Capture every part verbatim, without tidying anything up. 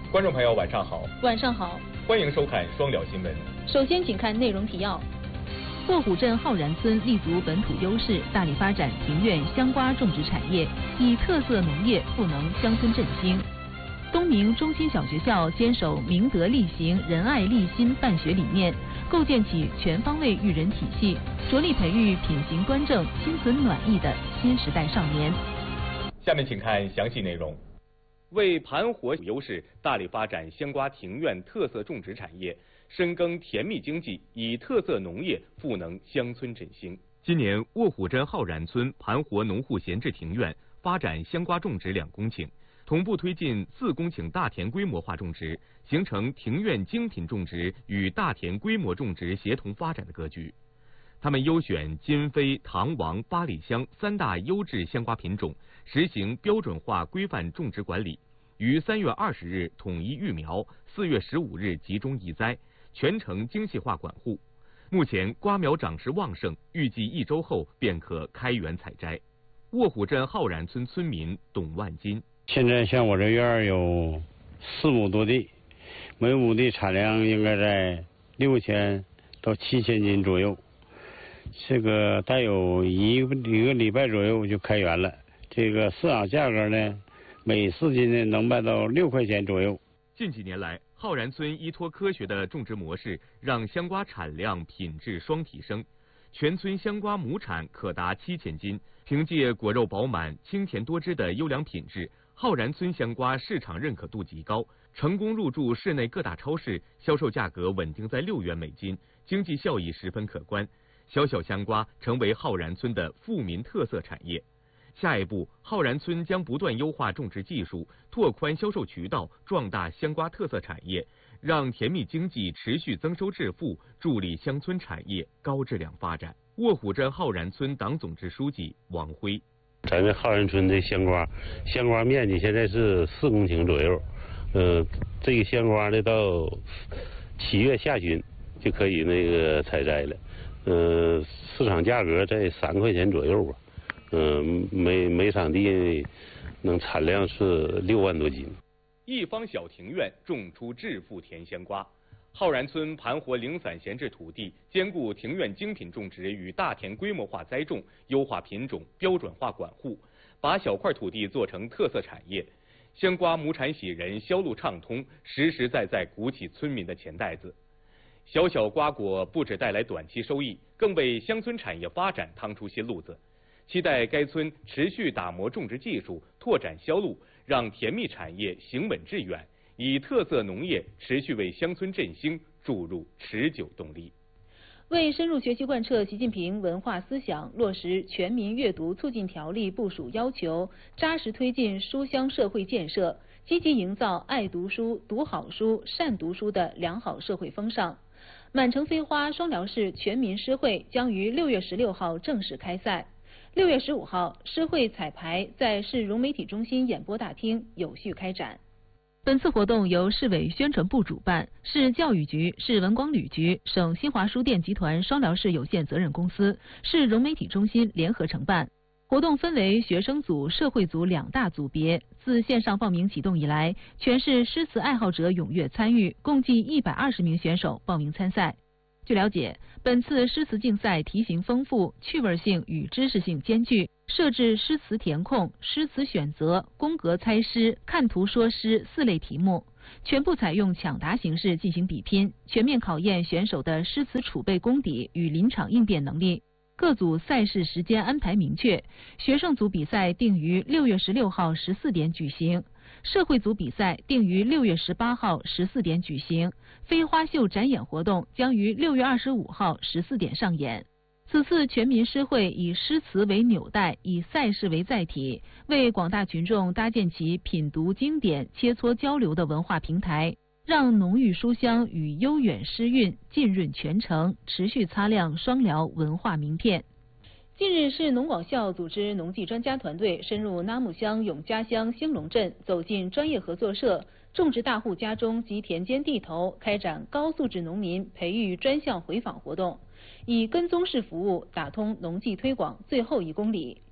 观众朋友，晚上好。 晚上好， 欢迎收看双聊新闻。 首先，请看内容提要。卧虎镇浩然村立足本土优势，大力发展庭院香瓜种植产业，以特色农业赋能乡村振兴。东明中心小学校坚守明德力行、仁爱立心办学理念，构建起全方位育人体系，着力培育品行端正、心存暖意的新时代少年。 下面请看详细内容。为盘活优势，大力发展香瓜庭院特色种植产业，深耕甜蜜经济，以特色农业赋能乡村振兴。今年，卧虎镇浩然村盘活农户闲置庭院，发展香瓜种植两公顷，同步推进四公顷大田规模化种植，形成庭院精品种植与大田规模种植协同发展的格局。他们优选金飞、唐王、八里香三大优质香瓜品种，实行标准化规范种植管理，于三月二十日统一育苗，四月十五日集中移栽，全程精细化管护。目前瓜苗长势旺盛，预计一周后便可开园采摘。卧虎镇浩然村村民董万金： 现在像我这院儿有四亩多地，每亩地产量应该在六千到七千斤左右。这个带有一一个礼拜左右就开园了。这个市场价格呢，每四斤呢能卖到六块钱左右。 近几年来，浩然村依托科学的种植模式，让香瓜产量、品质双提升。全村香瓜亩产可达七千斤。凭借果肉饱满、清甜多汁的优良品质，浩然村香瓜市场认可度极高，成功入驻市内各大超市，销售价格稳定在六元每斤，经济效益十分可观。小小香瓜成为浩然村的富民特色产业。下一步，浩然村将不断优化种植技术，拓宽销售渠道，壮大香瓜特色产业，让甜蜜经济持续增收致富，助力乡村产业高质量发展。卧虎镇浩然村党总支书记王辉： 咱这浩然村的香瓜，香瓜面积现在是四公顷左右，呃，这个香瓜呢到七月下旬就可以那个采摘了。呃，市场价格在三块钱左右吧，嗯、呃，每每场地能产量是六万多斤。 一方小庭院种出致富甜香瓜，浩然村盘活零散闲置土地，兼顾庭院精品种植与大田规模化栽种，优化品种，标准化管护，把小块土地做成特色产业。香瓜亩产喜人，销路畅通，实实在在鼓起村民的钱袋子。小小瓜果不只带来短期收益，更为乡村产业发展趟出新路子。期待该村持续打磨种植技术，拓展销路，让甜蜜产业行稳致远，以特色农业持续为乡村振兴注入持久动力。 为深入学习贯彻习近平文化思想，落实全民阅读促进条例部署要求，扎实推进书香社会建设，积极营造爱读书、读好书、善读书的良好社会风尚。满城飞花双辽市全民诗会将于六月十六号正式开赛。六月十五号，诗会彩排在市融媒体中心演播大厅有序开展。本次活动由市委宣传部主办，市教育局、市文广旅局、省新华书店集团双辽市有限责任公司、市融媒体中心联合承办。活动分为学生组、社会组两大组别。自线上报名启动以来，全市诗词爱好者踊跃参与，共计一百二十名选手报名参赛。据了解，本次诗词竞赛题型丰富，趣味性与知识性兼具，设置诗词填空、诗词选择、宫格猜诗、看图说诗四类题目，全部采用抢答形式进行比拼，全面考验选手的诗词储备功底与临场应变能力。各组赛事时间安排明确，学生组比赛定于六月十六号十四点举行，社会组比赛定于六月十八号十四点举行，飞花秀展演活动将于六月二十五号十四点上演。此次全民诗会以诗词为纽带，以赛事为载体，为广大群众搭建起品读经典、切磋交流的文化平台，让浓郁书香与悠远诗韵浸润全城，持续擦亮双辽文化名片。近日，市农广校组织农技专家团队深入拉木乡永嘉乡兴隆镇，走进专业合作社、种植大户家中及田间地头，开展高素质农民培育专项回访活动，以跟踪式服务打通农技推广最后一公里。本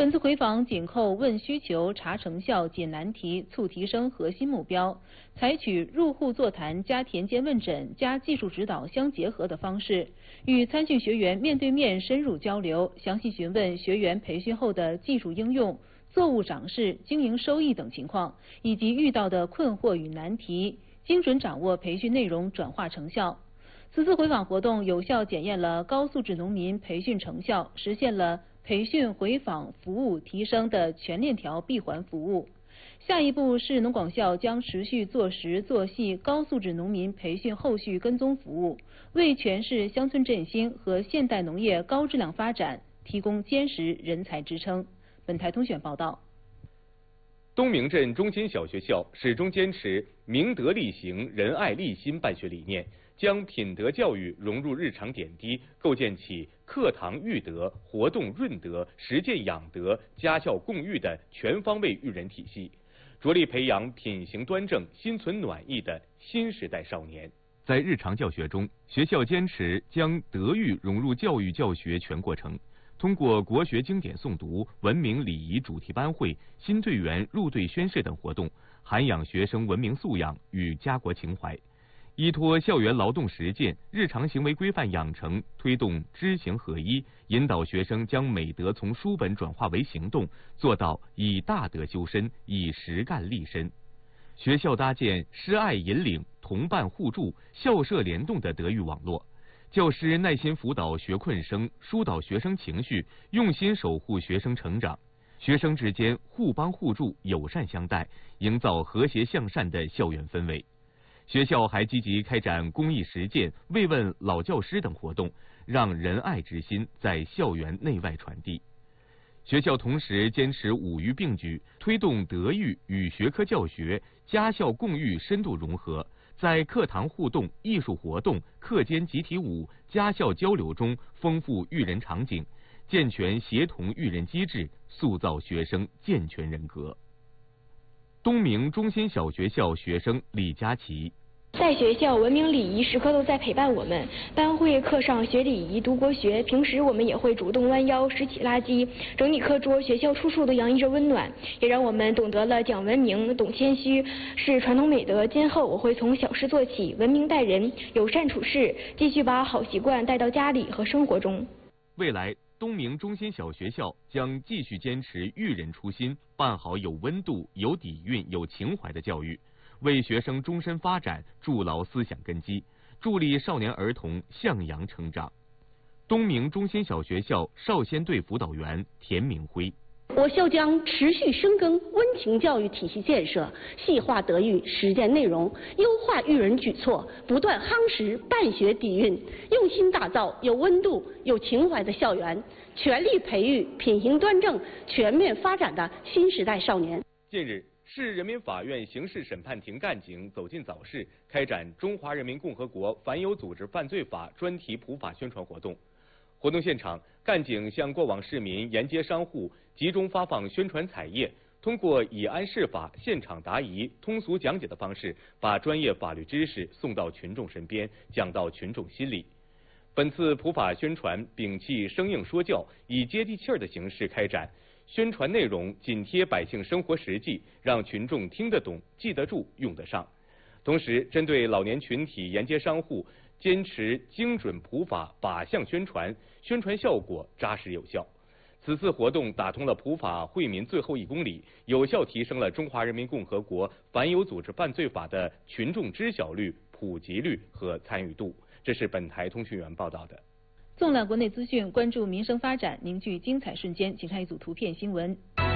本次回访紧扣问需求、查成效、解难题、促提升核心目标，采取入户座谈加田间问诊加技术指导相结合的方式，与参训学员面对面深入交流，详细询问学员培训后的技术应用、作物长势、经营收益等情况，以及遇到的困惑与难题，精准掌握培训内容转化成效。此次回访活动有效检验了高素质农民培训成效，实现了培训回访服务提升的全链条闭环服务。下一步，市农广校将持续做实做细高素质农民培训后续跟踪服务，为全市乡村振兴和现代农业高质量发展提供坚实人才支撑。本台通讯报道。 东明镇中心小学校始终坚持明德力行、仁爱立心办学理念，将品德教育融入日常点滴，构建起课堂育德、活动润德、实践养德、家校共育的全方位育人体系，着力培养品行端正、心存暖意的新时代少年。在日常教学中，学校坚持将德育融入教育教学全过程，通过国学经典诵读、文明礼仪主题班会、新队员入队宣誓等活动，涵养学生文明素养与家国情怀。依托校园劳动实践、日常行为规范养成，推动知行合一，引导学生将美德从书本转化为行动，做到以大德修身，以实干立身。学校搭建师爱引领、同伴互助、校舍联动的德育网络，教师耐心辅导学困生，疏导学生情绪，用心守护学生成长。学生之间互帮互助、友善相待，营造和谐向善的校园氛围。学校还积极开展公益实践、慰问老教师等活动，让仁爱之心在校园内外传递。学校同时坚持五育并举，推动德育与学科教学、家校共育深度融合，在课堂互动、艺术活动、课间集体舞、家校交流中丰富育人场景，健全协同育人机制，塑造学生健全人格。东明中心小学校学生李佳琪。 在学校，文明礼仪时刻都在陪伴我们。班会课上学礼仪、读国学，平时我们也会主动弯腰拾起垃圾，整理课桌。学校处处都洋溢着温暖，也让我们懂得了讲文明、懂谦虚，是传统美德。今后我会从小事做起，文明待人，友善处事，继续把好习惯带到家里和生活中。 未来，东明中心小学校将继续坚持育人初心，办好有温度、有底蕴、有情怀的教育，为学生终身发展筑牢思想根基，助力少年儿童向阳成长。东明中心小学校少先队辅导员田明辉。 我校将持续深耕温情教育体系建设，细化德育实践内容，优化育人举措，不断夯实办学底蕴，用心打造有温度、有情怀的校园，全力培育品行端正、全面发展的新时代少年。 近日，市人民法院刑事审判庭干警走进早市，开展《中华人民共和国反有组织犯罪法》专题普法宣传活动。活动现场，干警向过往市民沿街商户集中发放宣传彩页，通过以案释法、现场答疑、通俗讲解的方式，把专业法律知识送到群众身边，讲到群众心里。本次普法宣传摒弃生硬说教，以接地气儿的形式开展，宣传内容紧贴百姓生活实际，让群众听得懂、记得住、用得上。同时，针对老年群体沿街商户，坚持精准普法法项宣传，宣传效果扎实有效。此次活动打通了普法惠民最后一公里，有效提升了中华人民共和国反有组织犯罪法的群众知晓率、普及率和参与度。这是本台通讯员报道的。 纵览国内资讯，关注民生发展，凝聚精彩瞬间，请看一组图片新闻。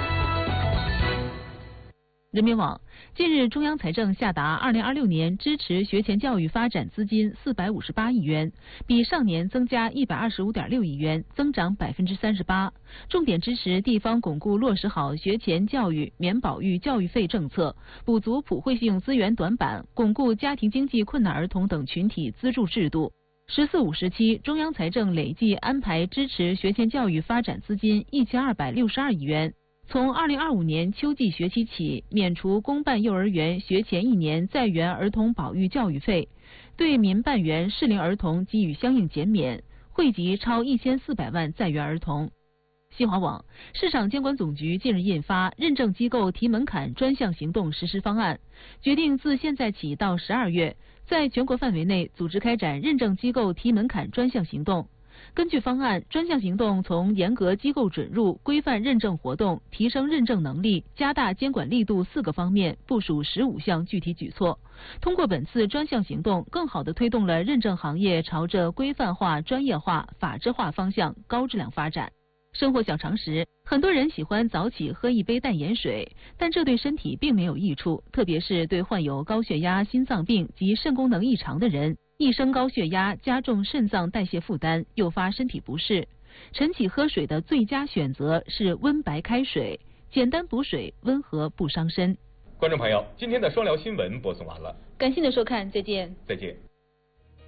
人民网近日，中央财政下达二零二六年支持学前教育发展资金四百五十八亿元，比上年增加一百二十五点六亿元，增长百分之三十八。重点支持地方巩固落实好学前教育免保育教育费政策，补足普惠性资源短板，巩固家庭经济困难儿童等群体资助制度。十四五时期，中央财政累计安排支持学前教育发展资金一千二百六十二亿元。从二零二五年秋季学期起，免除公办幼儿园学前一年在园儿童保育教育费，对民办园适龄儿童给予相应减免，惠及超一千四百万在园儿童。 新华网，市场监管总局近日印发《认证机构提门槛专项行动实施方案》，决定自现在起到十二月，在全国范围内组织开展认证机构提门槛专项行动。根据方案，专项行动从严格机构准入、规范认证活动、提升认证能力、加大监管力度四个方面部署十五项具体举措。通过本次专项行动，更好地推动了认证行业朝着规范化、专业化、法治化方向高质量发展。生活小常识，很多人喜欢早起喝一杯淡盐水，但这对身体并没有益处，特别是对患有高血压、心脏病及肾功能异常的人。一升高血压加重肾脏代谢负担，诱发身体不适。晨起喝水的最佳选择是温白开水，简单补水，温和不伤身。 观众朋友，今天的双聊新闻播送完了， 感谢您的收看，再见。 再见。